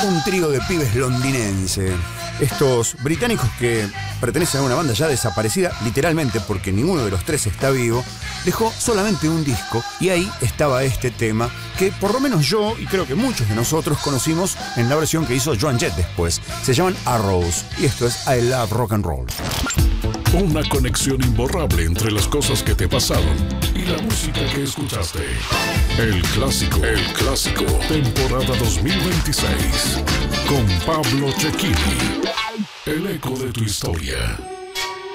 un trío de pibes londinense. Estos británicos que pertenecen a una banda ya desaparecida, literalmente porque ninguno de los tres está vivo, dejó solamente un disco y ahí estaba este tema que por lo menos yo y creo que muchos de nosotros conocimos en la versión que hizo Joan Jett después. Se llaman Arrows y esto es I Love Rock and Roll. Una conexión imborrable entre las cosas que te pasaron y la música que escuchaste. El clásico, temporada 2026, con Pablo Cecchini. El eco de tu historia.